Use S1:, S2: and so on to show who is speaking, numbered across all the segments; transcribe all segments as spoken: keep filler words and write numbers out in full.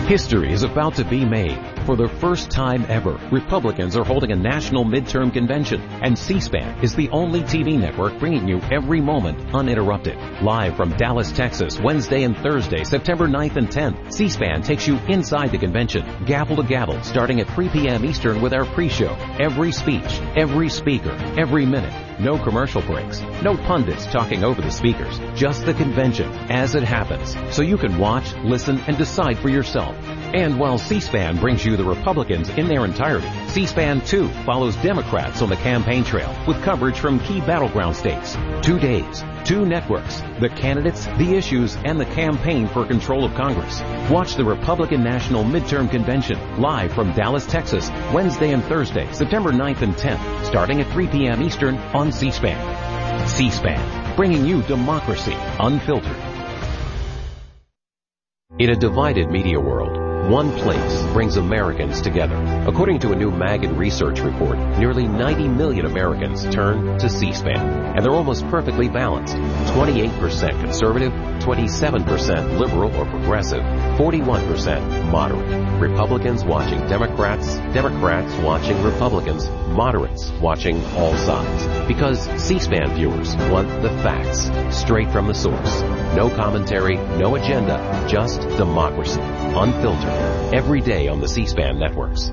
S1: History is about to be made. For the first time ever, Republicans are holding a national midterm convention, and C-SPAN is the only T V network bringing you every moment uninterrupted. Live from Dallas, Texas, Wednesday and Thursday, September ninth and tenth, C-SPAN takes you inside the convention, gavel to gavel, starting at three p.m. Eastern with our pre-show. Every speech, every speaker, every minute. No commercial breaks, no pundits talking over the speakers, just the convention as it happens, so you can watch, listen, and decide for yourself. And while C-SPAN brings you the Republicans in their entirety, C-SPAN two follows Democrats on the campaign trail with coverage from key battleground states. Two days, two networks, the candidates, the issues, and the campaign for control of Congress. Watch the Republican National Midterm Convention live from Dallas, Texas, Wednesday and Thursday, September ninth and tenth, starting at three p.m. Eastern on C-SPAN. C-SPAN, bringing you democracy unfiltered. In a divided media world, one place brings Americans together. According to a new Maggid research report, nearly ninety million Americans turn to C-SPAN, and they're almost perfectly balanced. twenty-eight percent conservative, twenty-seven percent liberal or progressive, forty-one percent moderate. Republicans watching Democrats, Democrats watching Republicans, moderates watching all sides. Because C-SPAN viewers want the facts, straight from the source. No commentary, no agenda, just democracy, unfiltered, every day on the C-SPAN networks.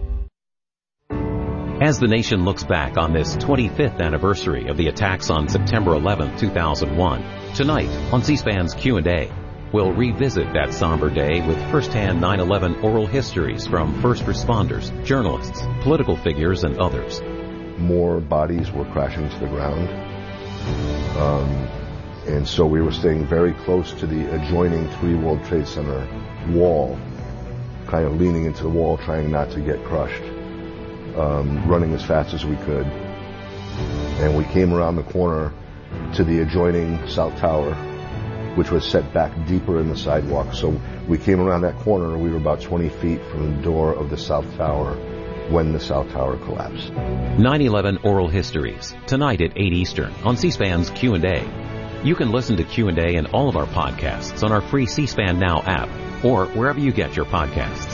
S1: As the nation looks back on this twenty-fifth anniversary of the attacks on September eleventh, two thousand one, tonight on C-SPAN's Q and A, we'll revisit that somber day with first-hand nine eleven oral histories from first responders, journalists, political figures, and others.
S2: More bodies were crashing to the ground. Um, and so we were staying very close to the adjoining three World Trade Center wall, kind of leaning into the wall, trying not to get crushed, um, running as fast as we could. And we came around the corner to the adjoining South Tower, which was set back deeper in the sidewalk. So we came around that corner, and we were about twenty feet from the door of the South Tower when the South Tower collapsed.
S1: nine eleven Oral Histories, tonight at eight Eastern on C-SPAN's Q and A. You can listen to Q and A and all of our podcasts on our free C-SPAN Now app or wherever you get your podcasts.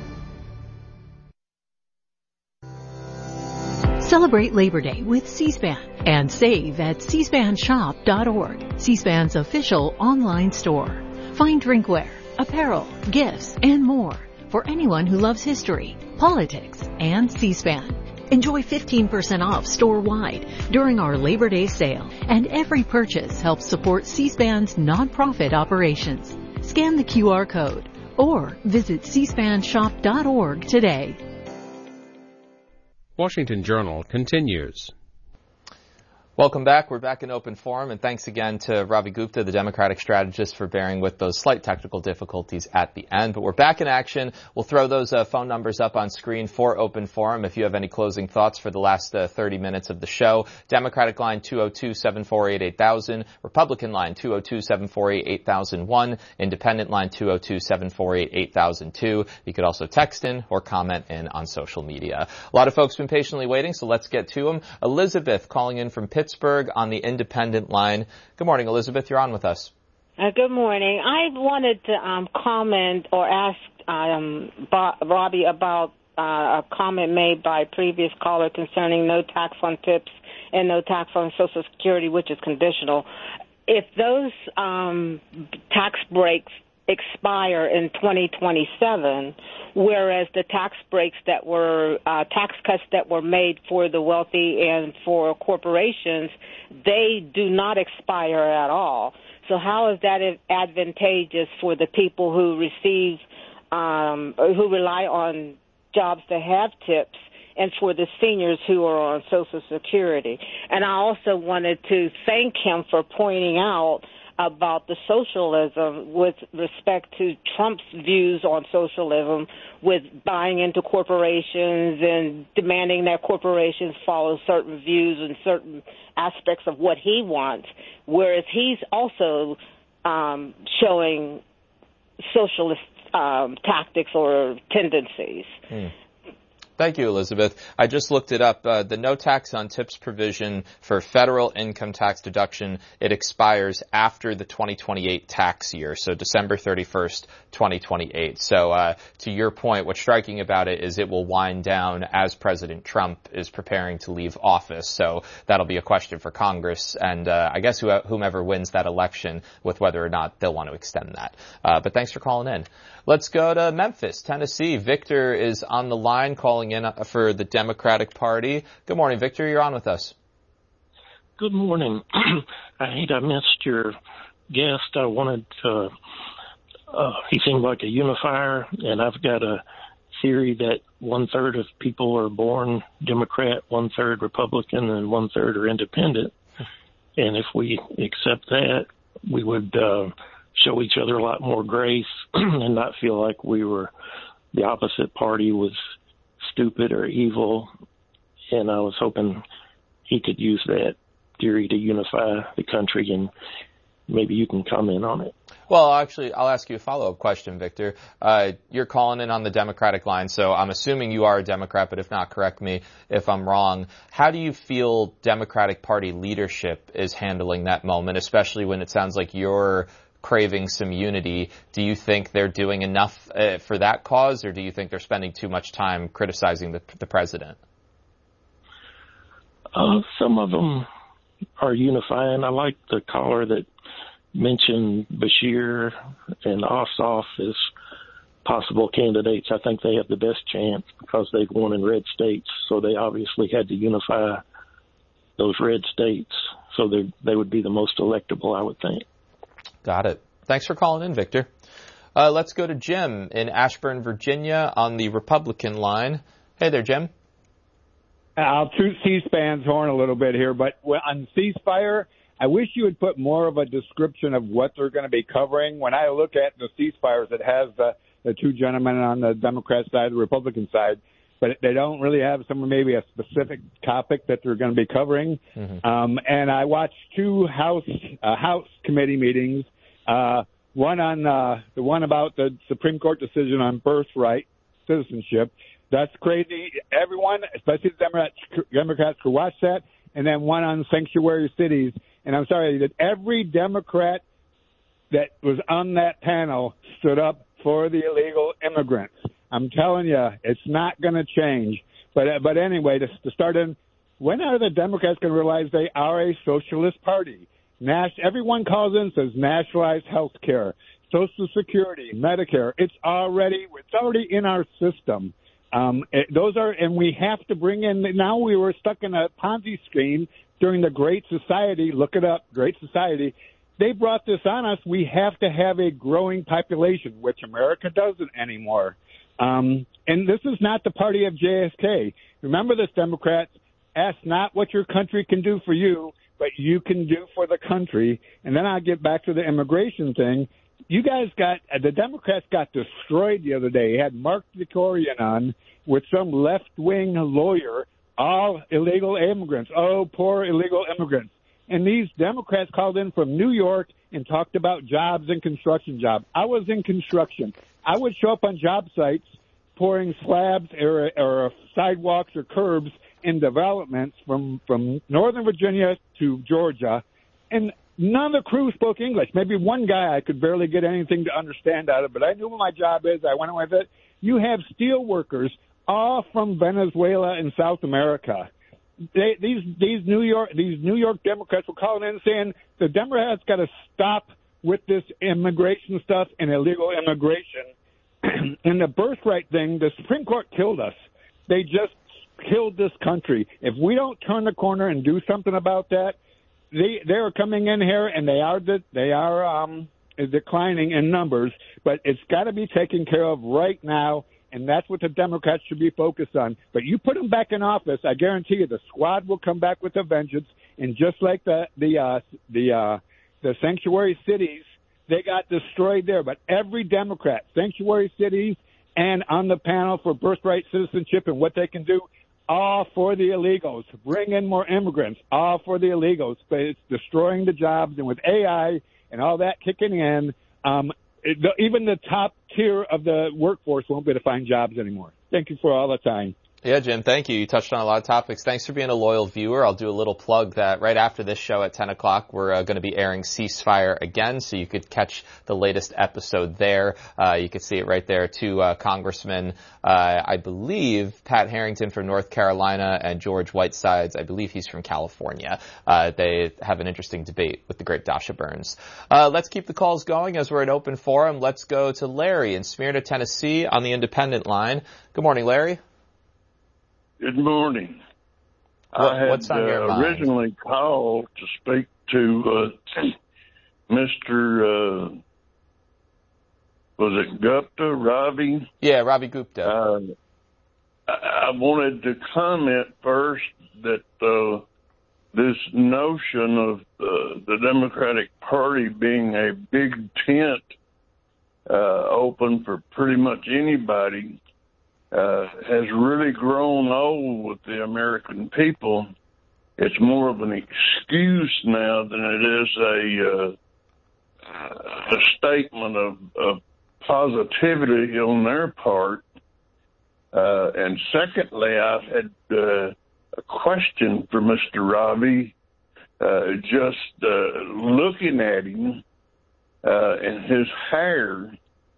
S3: Celebrate Labor Day with C-SPAN and save at C SPAN shop dot org, C-SPAN's official online store. Find drinkware, apparel, gifts, and more for anyone who loves history, politics, and C-SPAN. Enjoy fifteen percent off store-wide during our Labor Day sale, and every purchase helps support C-SPAN's nonprofit operations. Scan the Q R code or visit C SPAN shop dot org today.
S4: Washington Journal continues.
S5: Welcome back. We're back in open forum, and thanks again to Ravi Gupta, the Democratic strategist, for bearing with those slight technical difficulties at the end. But we're back in action. We'll throw those uh, phone numbers up on screen for open forum if you have any closing thoughts for the last uh, thirty minutes of the show. Democratic line two oh two, seven four eight, eight thousand, Republican line two oh two, seven four eight, eight thousand one, Independent line two oh two, seven four eight, eight thousand two. You could also text in or comment in on social media. A lot of folks have been patiently waiting, so let's get to them. Elizabeth calling in from Pittsburgh. Pittsburgh on the Independent line. Good morning, Elizabeth. You're on with us.
S6: Uh, good morning. I wanted to um, comment or ask um, Bob, Robbie about uh, a comment made by a previous caller concerning no tax on tips and no tax on Social Security, which is conditional. If those um, tax breaks expire in twenty twenty-seven, whereas the tax breaks that were uh, tax cuts that were made for the wealthy and for corporations, they do not expire at all. So how is that advantageous for the people who receive, um, who rely on jobs that have tips, and for the seniors who are on Social Security? And I also wanted to thank him for pointing out about the socialism with respect to Trump's views on socialism, with buying into corporations and demanding that corporations follow certain views and certain aspects of what he wants, whereas he's also um, showing socialist um, tactics or tendencies.
S5: Hmm. Thank you, Elizabeth. I just looked it up. Uh, the no tax on tips provision for federal income tax deduction, it expires after the twenty twenty-eight tax year, so December thirty-first, twenty twenty-eight. So uh, to your point, what's striking about it is it will wind down as President Trump is preparing to leave office. So that'll be a question for Congress and uh, I guess whomever wins that election with whether or not they'll want to extend that. Uh, but thanks for calling in. Let's go to Memphis, Tennessee. Victor is on the line calling in for the Democratic Party. Good morning, Victor. You're on with us.
S7: Good morning. I hate I missed your guest. I wanted to, uh, he seemed like a unifier, and I've got a theory that one-third of people are born Democrat, one-third Republican, and one-third are independent. And if we accept that, we would uh, show each other a lot more grace and not feel like we were, the opposite party was stupid or evil. And I was hoping he could use that theory to unify the country, and maybe you can comment on it.
S5: Well, actually, I'll ask you a follow-up question, Victor. Uh, you're calling in on the Democratic line, so I'm assuming you are a Democrat, but if not, correct me if I'm wrong. How do you feel Democratic Party leadership is handling that moment, especially when it sounds like you're craving some unity? Do you think they're doing enough uh, for that cause, or do you think they're spending too much time criticizing the, the president?
S7: Uh, some of them are unifying. I like the caller that mentioned Beshear and Ossoff as possible candidates. I think they have the best chance because they've won in red states, so they obviously had to unify those red states, so they they would be the most electable, I would think.
S5: Got it. Thanks for calling in, Victor. Uh, let's go to Jim in Ashburn, Virginia on the Republican line. Hey there, Jim.
S8: I'll toot C-SPAN's horn a little bit here, but on ceasefire, I wish you would put more of a description of what they're going to be covering. When I look at the ceasefires, it has the, the two gentlemen on the Democrat side, the Republican side, but they don't really have some maybe a specific topic that they're going to be covering. Mm-hmm. Um, and I watched two House uh, House committee meetings, uh, one on uh, the one about the Supreme Court decision on birthright citizenship. That's crazy. Everyone, especially the Democrats, Democrats could watch that. And then one on sanctuary cities. And I'm sorry that every Democrat that was on that panel stood up for the illegal immigrants. I'm telling you, it's not going to change. But but anyway, to, to start in, when are the Democrats going to realize they are a socialist party? Nas- everyone calls in and says nationalized health care, Social Security, Medicare. It's already it's already in our system. Um, it, those are, and we have to bring in, now we were stuck in a Ponzi scheme during the Great Society. Look it up, Great Society. They brought this on us. We have to have a growing population, which America doesn't anymore. Um, and this is not the party of J F K. Remember this, Democrats, ask not what your country can do for you, but you can do for the country. And then I'll get back to the immigration thing. You guys got, the Democrats got destroyed the other day. You had Mark Dicorian on with some left-wing lawyer, all illegal immigrants. Oh, poor illegal immigrants. And these Democrats called in from New York and talked about jobs and construction jobs. I was in construction. I would show up on job sites pouring slabs or, or sidewalks or curbs in developments from, from Northern Virginia to Georgia, and none of the crew spoke English. Maybe one guy I could barely get anything to understand out of, but I knew what my job is. I went with it. You have steel workers all from Venezuela and South America. They, these these New York these New York Democrats were calling in saying the Democrats got to stop with this immigration stuff and illegal immigration. And the birthright thing, the Supreme Court killed us. They just killed this country. If we don't turn the corner and do something about that, They they are coming in here, and they are they are um, declining in numbers. But it's got to be taken care of right now, and that's what the Democrats should be focused on. But you put them back in office, I guarantee you, the squad will come back with a vengeance. And just like the the uh, the uh, the sanctuary cities, they got destroyed there. But every Democrat, sanctuary cities, and on the panel for birthright citizenship and what they can do. All for the illegals. Bring in more immigrants. All for the illegals. But it's destroying the jobs. And with A I and all that kicking in, um, it, the, even the top tier of the workforce won't be able to find jobs anymore. Thank you for all the time.
S5: Yeah, Jim, thank you. You touched on a lot of topics. Thanks for being a loyal viewer. I'll do a little plug that right after this show at ten o'clock, we're uh, going to be airing Ceasefire again, so you could catch the latest episode there. Uh, you could see it right there. Two uh, congressmen, uh, I believe Pat Harrington from North Carolina and George Whitesides, I believe he's from California. Uh, they have an interesting debate with the great Dasha Burns. Uh, let's keep the calls going as we're at open forum. Let's go to Larry in Smyrna, Tennessee on the independent line. Good morning, Larry.
S9: Good morning.
S5: What,
S9: I had
S5: what's on your
S9: uh,
S5: mind?
S9: originally called to speak to uh, Mister Uh, was it Gupta, Ravi?
S5: Yeah, Ravi Gupta.
S9: Uh, I, I wanted to comment first that uh, this notion of uh, the Democratic Party being a big tent uh, open for pretty much anybody Uh, has really grown old with the American people. It's more of an excuse now than it is a uh, a statement of, of positivity on their part. Uh, and secondly, I've had uh, a question for Mister Ravi. Uh, just uh, looking at him uh, and his hair,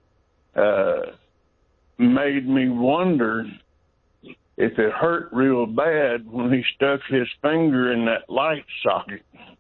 S9: uh, made me wonder if it hurt real bad when he stuck his finger in that light socket.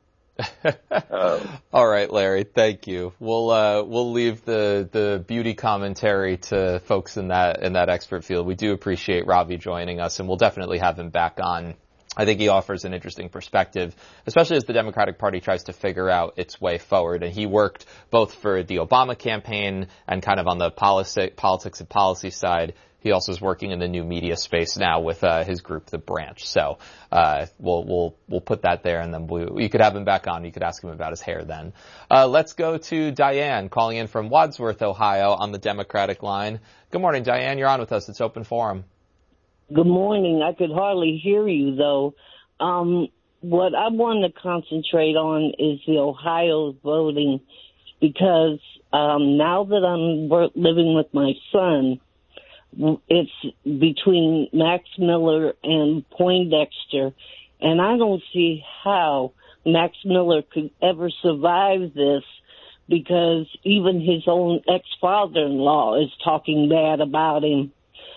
S9: uh,
S5: All right, Larry, thank you. We'll uh, we'll leave the, the beauty commentary to folks in that in that expert field. We do appreciate Ravi joining us, and we'll definitely have him back on. I think he offers an interesting perspective, especially as the Democratic Party tries to figure out its way forward. And he worked both for the Obama campaign and kind of on the policy, politics and policy side. He also is working in the new media space now with uh, his group, The Branch. So uh, we'll we'll we'll put that there, and then we, you could have him back on. You could ask him about his hair then. Uh, let's go to Diane calling in from Wadsworth, Ohio, on the Democratic line. Good morning, Diane. You're on with us. It's open forum.
S10: Good morning. I could hardly hear you, though. Um, what I want to concentrate on is the Ohio voting, because um, now that I'm living with my son, it's between Max Miller and Poindexter, and I don't see how Max Miller could ever survive this, because even his own ex-father-in-law is talking bad about him.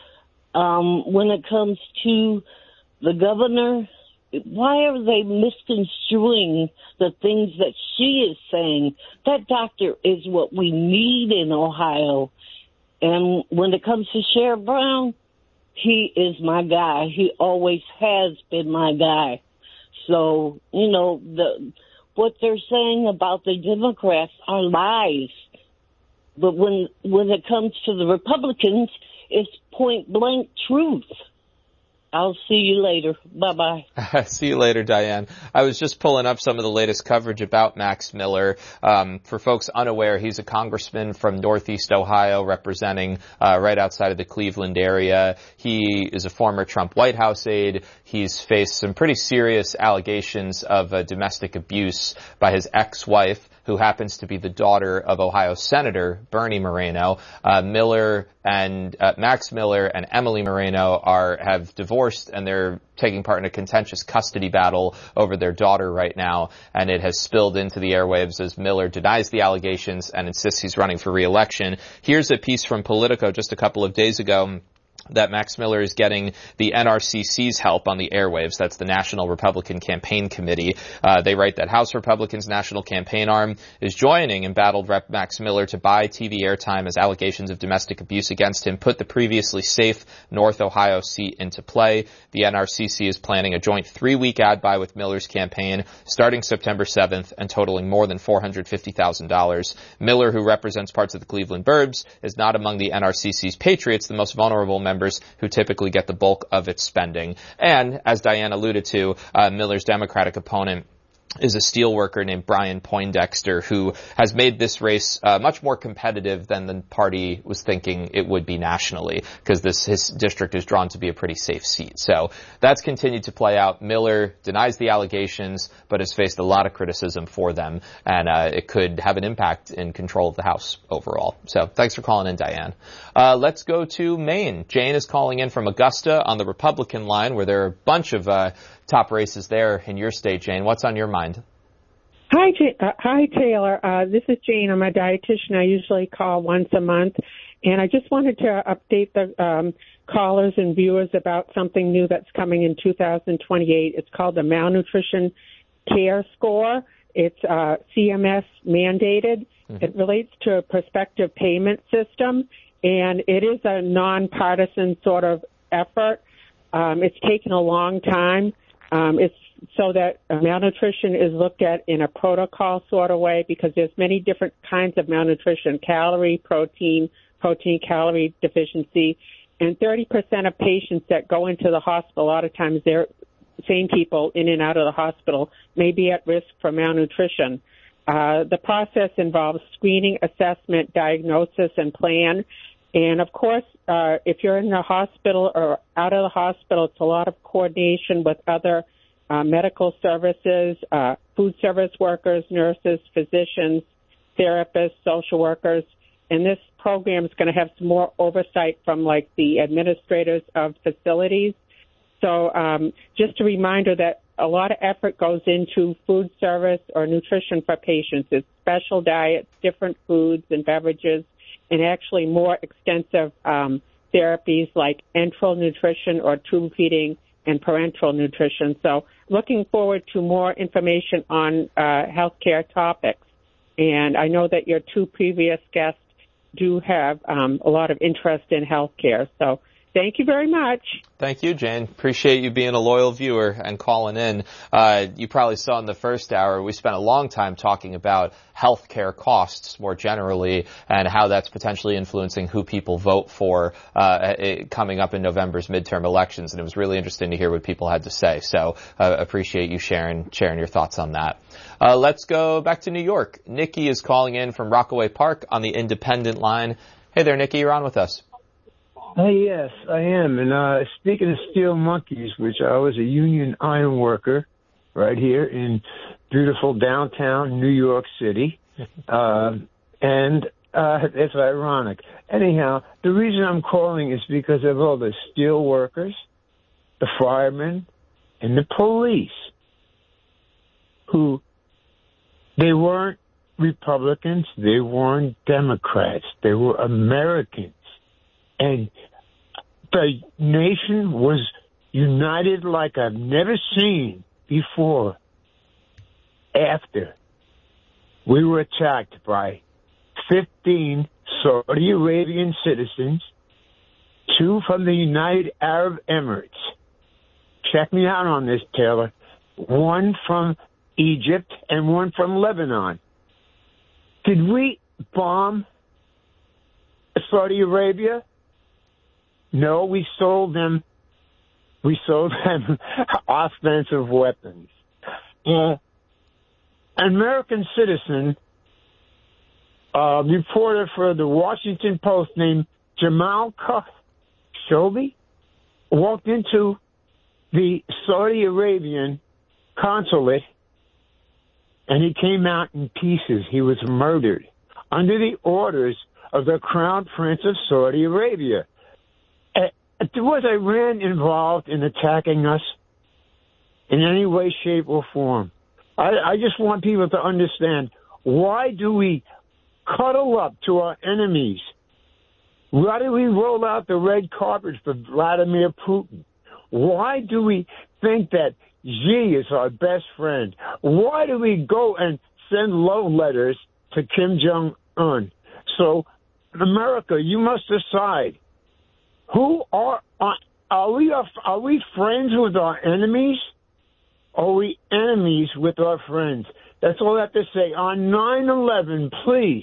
S10: Um, when it comes to the governor, why are they misconstruing the things that she is saying? That doctor is what we need in Ohio. And when it comes to Sherrod Brown, he is my guy. He always has been my guy. So, you know, the what they're saying about the Democrats are lies. But when when it comes to the Republicans, it's point blank truth. I'll see you later. Bye-bye.
S5: See you later, Diane. I was just pulling up some of the latest coverage about Max Miller. Um, for folks unaware, he's a congressman from Northeast Ohio representing uh, right outside of the Cleveland area. He is a former Trump White House aide. He's faced some pretty serious allegations of uh, domestic abuse by his ex-wife, who happens to be the daughter of Ohio Senator Bernie Moreno. Uh, Miller and uh, Max Miller and Emily Moreno are have divorced, and they're taking part in a contentious custody battle over their daughter right now, and it has spilled into the airwaves as Miller denies the allegations and insists he's running for re-election. Here's a piece from Politico just a couple of days ago that Max Miller is getting the N R C C's help on the airwaves. That's the National Republican Campaign Committee. Uh, they write that House Republicans' national campaign arm is joining embattled Rep Max Miller to buy T V airtime as allegations of domestic abuse against him put the previously safe North Ohio seat into play. The N R C C is planning a joint three-week ad buy with Miller's campaign starting September seventh and totaling more than four hundred fifty thousand dollars. Miller, who represents parts of the Cleveland Burbs, is not among the N R C C's Patriots, the most vulnerable members who typically get the bulk of its spending. And, as Diane alluded to, uh, Miller's Democratic opponent is a steel worker named Brian Poindexter, who has made this race uh, much more competitive than the party was thinking it would be nationally, because this his district is drawn to be a pretty safe seat. So that's continued to play out. Miller denies the allegations, but has faced a lot of criticism for them, and uh, it could have an impact in control of the House overall. So thanks for calling in, Diane. Uh, let's go to Maine. Jane is calling in from Augusta on the Republican line, where there are a bunch of uh, top races there in your state. Jane, what's on your mind?
S11: Hi, J- uh, hi Taylor. Uh, this is Jane. I'm a dietitian. I usually call once a month, and I just wanted to update the um, callers and viewers about something new that's coming in two thousand twenty-eight. It's called the Malnutrition Care Score. It's uh, C M S mandated. Mm-hmm. It relates to a prospective payment system, and it is a nonpartisan sort of effort. Um, it's taken a long time. Um, it's so that uh, malnutrition is looked at in a protocol sort of way, because there's many different kinds of malnutrition: calorie, protein, protein, calorie deficiency. And thirty percent of patients that go into the hospital, a lot of times they're same people in and out of the hospital, may be at risk for malnutrition. Uh, the process involves screening, assessment, diagnosis, and plan. And, of course, uh, if you're in the hospital or out of the hospital, it's a lot of coordination with other uh, medical services, uh, food service workers, nurses, physicians, therapists, social workers. And this program is going to have some more oversight from, like, the administrators of facilities. So um, just a reminder that a lot of effort goes into food service or nutrition for patients. It's special diets, different foods and beverages, and actually more extensive um, therapies like enteral nutrition or tube feeding and parenteral nutrition. So looking forward to more information on uh, healthcare topics. And I know that your two previous guests do have um, a lot of interest in healthcare. So thank you very much.
S5: Thank you, Jane. Appreciate you being a loyal viewer and calling in. Uh, you probably saw in the first hour, we spent a long time talking about healthcare costs more generally and how that's potentially influencing who people vote for uh, it, coming up in November's midterm elections. And it was really interesting to hear what people had to say. So uh, appreciate you sharing sharing your thoughts on that. Uh, let's go back to New York. Nikki is calling in from Rockaway Park on the Independent line. Hey there, Nikki. You're on with us.
S12: Uh, yes, I am. And uh, speaking of steel monkeys, which I was a union iron worker right here in beautiful downtown New York City. uh, and uh, it's ironic. Anyhow, the reason I'm calling is because of all the steel workers, the firemen, and the police who they weren't Republicans, they weren't Democrats, they were Americans. And the nation was united like I've never seen before after we were attacked by fifteen Saudi Arabian citizens, two from the United Arab Emirates. Check me out on this, Taylor. One from Egypt and one from Lebanon. Did we bomb Saudi Arabia? No, we sold them. We sold them offensive weapons. Uh, an American citizen, uh, reporter for the Washington Post named Jamal Khashoggi, walked into the Saudi Arabian consulate, and he came out in pieces. He was murdered under the orders of the Crown Prince of Saudi Arabia. Was Iran involved in attacking us in any way, shape, or form? I, I just want people to understand, why do we cuddle up to our enemies? Why do we roll out the red carpet for Vladimir Putin? Why do we think that Xi is our best friend? Why do we go and send love letters to Kim Jong-un? So, America, you must decide. Who are, are we, are we friends with our enemies? Or are we enemies with our friends? That's all I have to say. On nine eleven, please,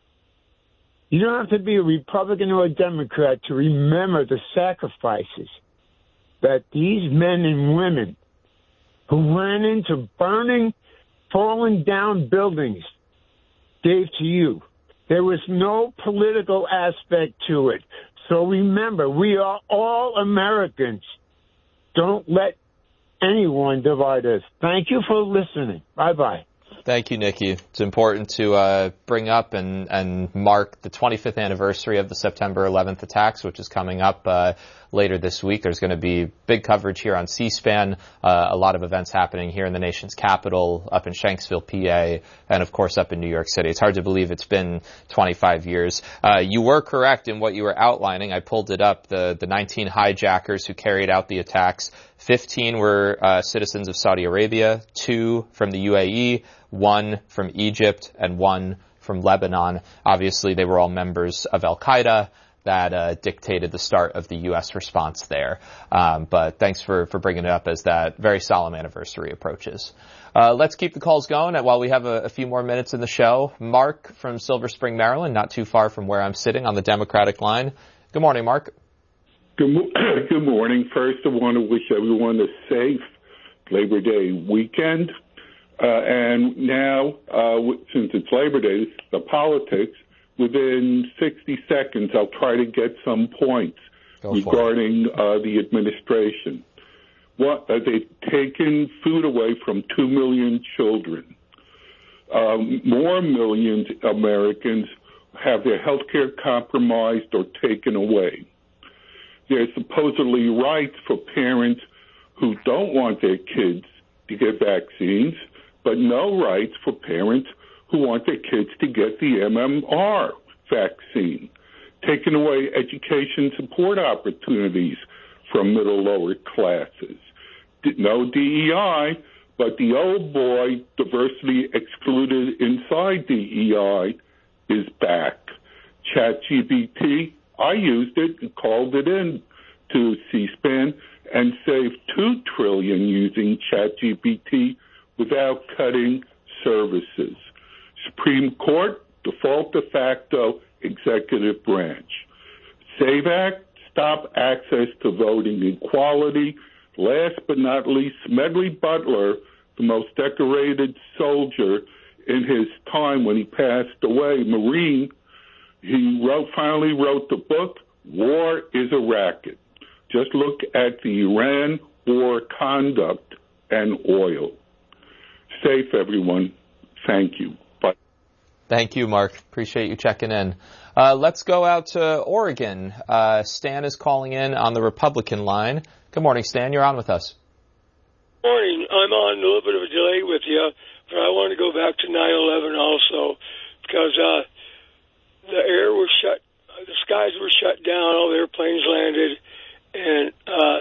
S12: you don't have to be a Republican or a Democrat to remember the sacrifices that these men and women who ran into burning falling down buildings gave to you. There was no political aspect to it. So remember, we are all Americans. Don't let anyone divide us. Thank you for listening. Bye-bye.
S5: Thank you, Nikki. It's important to uh, bring up and, and mark the twenty-fifth anniversary of the September eleventh attacks, which is coming up uh, later this week. There's going to be big coverage here on C-SPAN, uh, a lot of events happening here in the nation's capital, up in Shanksville, P A, and of course up in New York City. It's hard to believe it's been twenty-five years. Uh, you were correct in what you were outlining. I pulled it up. The, the nineteen hijackers who carried out the attacks, fifteen were uh, citizens of Saudi Arabia, two from the U A E, one from Egypt, and one from Lebanon. Obviously, they were all members of Al-Qaeda. That uh, dictated the start of the U S response there. Um, but thanks for, for bringing it up as that very solemn anniversary approaches. Uh, let's keep the calls going while we have a, a few more minutes in the show. Mark from Silver Spring, Maryland, not too far from where I'm sitting on the Democratic line. Good morning, Mark.
S13: Good, mo- good morning. First, I want to wish everyone a safe Labor Day weekend. Uh, and now, uh, since it's Labor Day, the politics, within sixty seconds, I'll try to get some points regarding uh, the administration. What, uh, they've taken food away from two million children. Um, more millions of Americans have their health care compromised or taken away. There's supposedly rights for parents who don't want their kids to get vaccines, but no rights for parents who want their kids to get the M M R vaccine. Taking away education support opportunities from middle lower classes. No D E I, but the old boy diversity excluded inside D E I is back. ChatGPT, I used it and called it in to C-SPAN and saved two trillion dollars using ChatGPT without cutting services. Supreme Court, default de facto executive branch. SAVE Act, stop access to voting equality. Last but not least, Smedley Butler, the most decorated soldier in his time when he passed away, Marine, he wrote, finally wrote the book, War is a Racket. Just look at the Iran war conduct and oil. Safe, everyone. Thank you. Bye.
S5: Thank you, Mark. Appreciate you checking in. Uh, let's go out to Oregon. Uh, Stan is calling in on the Republican line. Good morning, Stan. You're on with us.
S14: Morning. I'm on a little bit of a delay with you, but I want to go back to nine eleven also because uh, the air was shut, the skies were shut down, all the airplanes landed, and uh,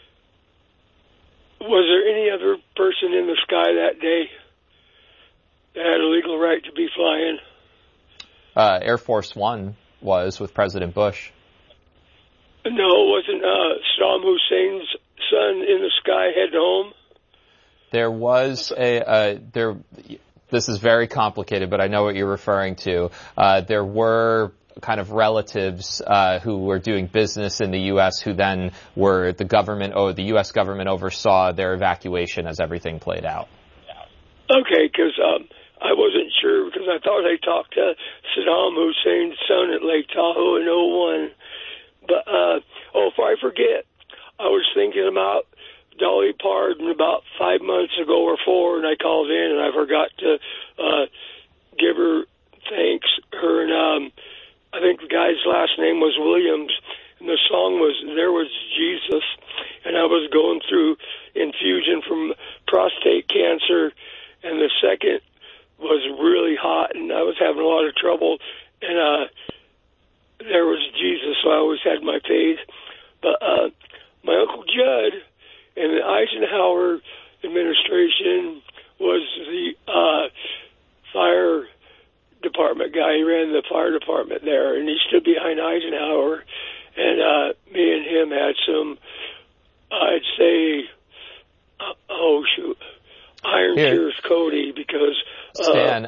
S14: was there any other person in the sky that day that had a legal right to be flying?
S5: Uh, Air Force One was with President Bush.
S14: No, wasn't uh, Saddam Hussein's son in the sky heading home?
S5: There was a uh, there. This is very complicated, but I know what you're referring to. Uh, there were kind of relatives uh, who were doing business in the U S who then were the government, or the U S government oversaw their evacuation as everything played out.
S14: Okay, because um, I wasn't sure because I thought I talked to Saddam Hussein's son at Lake Tahoe in oh one. But, uh, oh, if I forget, I was thinking about Dolly Parton about five months ago or four, and I called in and I forgot to uh, give her thanks. Her and um, I think the guy's last name was Williams, and the song was There Was Jesus, and I was going through infusion from prostate cancer, and the second was really hot, and I was having a lot of trouble, and uh, there was Jesus, so I always had my faith. But uh, my Uncle Judd in the Eisenhower administration was the uh, fire department guy. He ran the fire department there, and he stood behind Eisenhower. And uh, me and him had some, I'd say, uh, oh shoot, iron
S5: Here.
S14: tears Cody, because. Uh,
S5: Stan,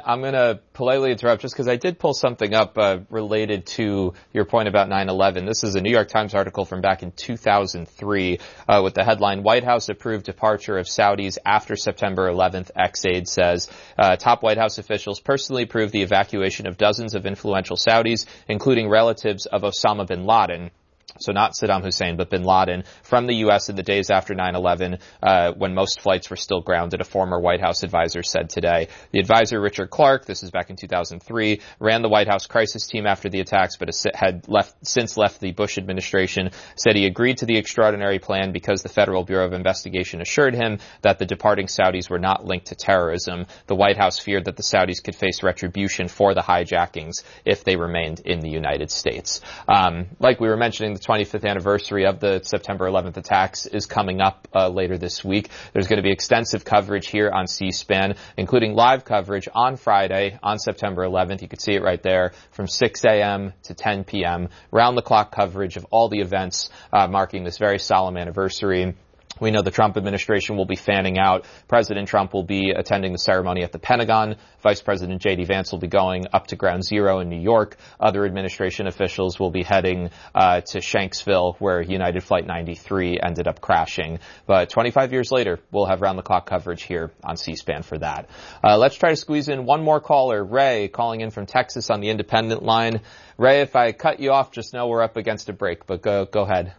S5: I'm going to politely interrupt just because I did pull something up uh, related to your point about nine eleven. This is a New York Times article from back in two thousand three uh, with the headline, White House approved departure of Saudis after September eleventh. X-Aid says uh, top White House officials personally approved the evacuation of dozens of influential Saudis, including relatives of Osama bin Laden. So not Saddam Hussein, but bin Laden, from the U S in the days after nine eleven, uh, when most flights were still grounded, a former White House advisor said today. The advisor, Richard Clark, this is back in two thousand three, ran the White House crisis team after the attacks, but had left, since left the Bush administration, said he agreed to the extraordinary plan because the Federal Bureau of Investigation assured him that the departing Saudis were not linked to terrorism. The White House feared that the Saudis could face retribution for the hijackings if they remained in the United States. Um, like we were mentioning, the twenty-fifth anniversary of the September eleventh attacks is coming up uh, later this week. There's going to be extensive coverage here on C-SPAN, including live coverage on Friday on September eleventh. You can see it right there from six a.m. to ten p.m. Round-the-clock coverage of all the events uh, marking this very solemn anniversary. We know the Trump administration will be fanning out. President Trump will be attending the ceremony at the Pentagon. Vice President J D. Vance will be going up to Ground Zero in New York. Other administration officials will be heading uh, to Shanksville, where United Flight ninety-three ended up crashing. But twenty-five years later, we'll have round-the-clock coverage here on C-SPAN for that. Uh, let's try to squeeze in one more caller. Ray, calling in from Texas on the independent line. Ray, if I cut you off, just know we're up against a break, but go, go ahead.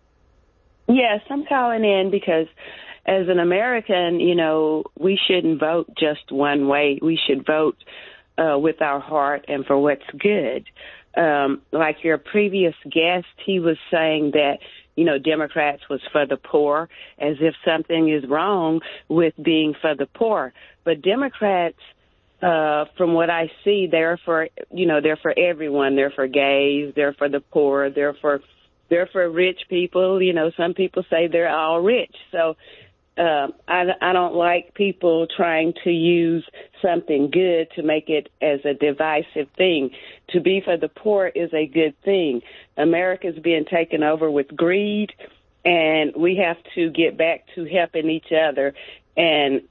S15: Yes, I'm calling in because as an American, you know, we shouldn't vote just one way. We should vote uh, with our heart and for what's good. Um, like your previous guest, he was saying that, you know, Democrats was for the poor, as if something is wrong with being for the poor. But Democrats, uh, from what I see, they're for, you know, they're for everyone. They're for gays. They're for the poor. They're for They're for rich people. You know, some people say they're all rich. So uh, I, I don't like people trying to use something good to make it as a divisive thing. To be for the poor is a good thing. America's being taken over with greed, and we have to get back to helping each other. And,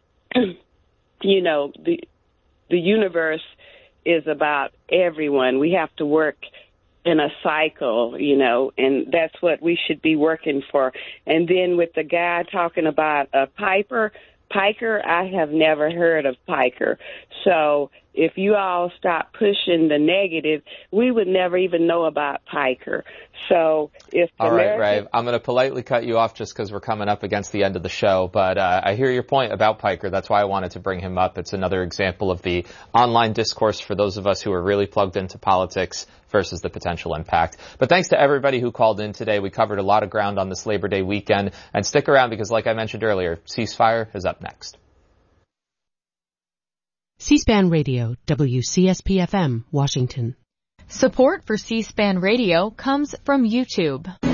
S15: you know, the the universe is about everyone. We have to work in a cycle, you know, and that's what we should be working for. And then with the guy talking about a Piper, Piker, I have never heard of Piker. So if you all stop pushing the negative, we would never even know about Piker. So if
S5: all
S15: American-
S5: right, Ray, I'm going to politely cut you off just because we're coming up against the end of the show. But uh, I hear your point about Piker. That's why I wanted to bring him up. It's another example of the online discourse for those of us who are really plugged into politics versus the potential impact. But thanks to everybody who called in today. We covered a lot of ground on this Labor Day weekend. And stick around because, like I mentioned earlier, Ceasefire is up next.
S16: C-SPAN Radio, W C S P F M, Washington.
S17: Support for C-SPAN Radio comes from YouTube.